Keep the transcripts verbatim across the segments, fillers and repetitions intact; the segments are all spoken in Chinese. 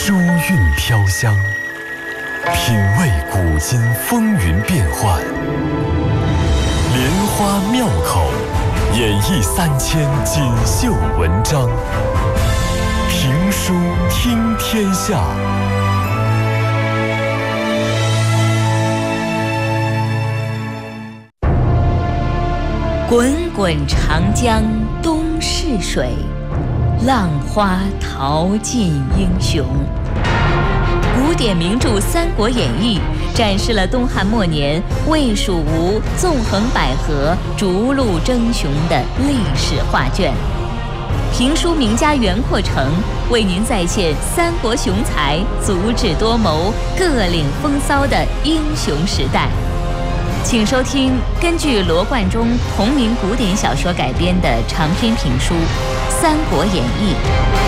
书韵飘香，品味古今风云变幻，莲花妙口，演绎三千锦绣文章，评书听天下。 滚滚长江东逝水，浪花淘尽英雄。古典名著《三国演义》展示了东汉末年魏蜀吴纵横捭阖、逐鹿争雄的历史画卷。评书名家袁阔成为您再现三国雄才足智多谋、各领风骚的英雄时代。请收听根据罗贯中同名古典小说改编的长篇评书《三国演义》。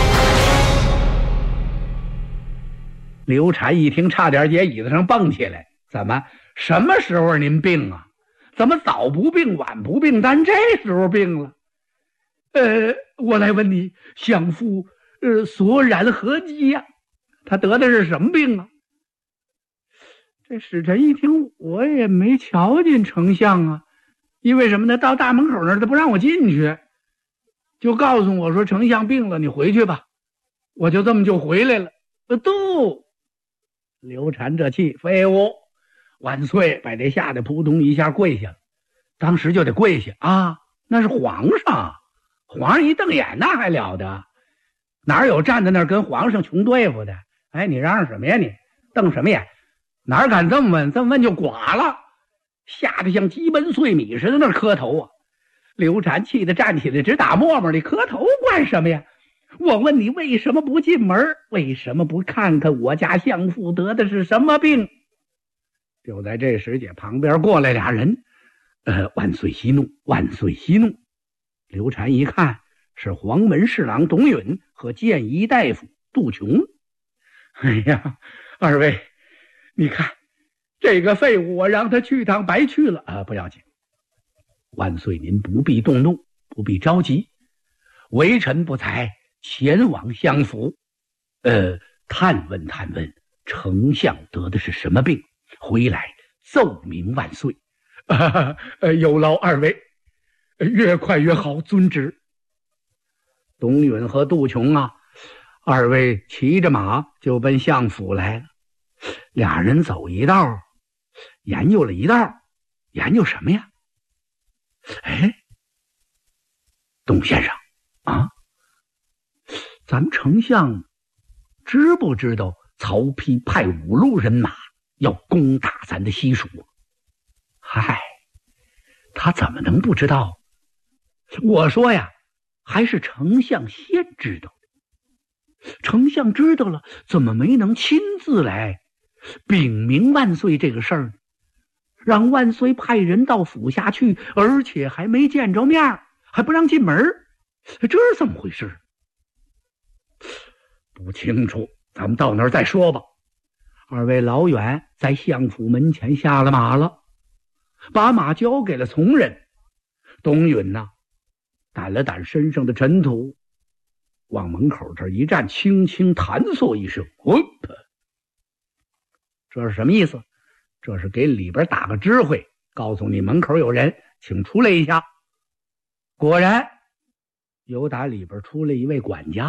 刘禅一听，差点在椅子上蹦起来。怎么？什么时候您病啊？怎么早不病晚不病，但这时候病了？呃，我来问你，相父呃所染何疾呀？他得的是什么病啊？这使臣一听，我也没瞧见丞相啊，因为什么呢？到大门口那儿他不让我进去，就告诉我说丞相病了，你回去吧。我就这么就回来了。呃，都刘禅这气，废物，万岁！把这吓得扑通一下跪下了，当时就得跪下啊，那是皇上，皇上一瞪眼那还了得？哪有站在那儿跟皇上穷对付的？哎，你嚷嚷什么呀你？瞪什么眼？哪敢这么问？这么问就剐了，吓得像鸡奔碎米似的那磕头啊！刘禅气得站起来直打沫沫，你磕头关什么呀？我问你为什么不进门？为什么不看看我家相父得的是什么病？就在这时节，旁边过来俩人，呃，万岁息怒，万岁息怒。刘禅一看是黄门侍郎董允和谏议大夫杜琼。哎呀，二位你看这个废物，我让他去趟白去了啊！不要紧，万岁您不必动怒，不必着急，微臣不才前往相府，呃，探问探问丞相得的是什么病，回来奏明万岁。啊呃、有劳二位，越快越好，遵旨。董允和杜琼啊，二位骑着马就奔相府来了。俩人走一道，研究了一道，研究什么呀？哎，董先生啊，咱们丞相知不知道曹丕派五路人马要攻打咱的西蜀？嗨，他怎么能不知道？我说呀，还是丞相先知道的。丞相知道了，怎么没能亲自来禀明万岁这个事儿呢？让万岁派人到府下去，而且还没见着面，还不让进门，这是怎么回事？不清楚，咱们到那儿再说吧。二位老远在相府门前下了马了，把马交给了从人。董允呐、啊，掸了掸身上的尘土，往门口这一站，轻轻弹嗦一声，呼，这是什么意思？这是给里边打个知会，告诉你门口有人，请出来一下。果然有打里边出来一位管家。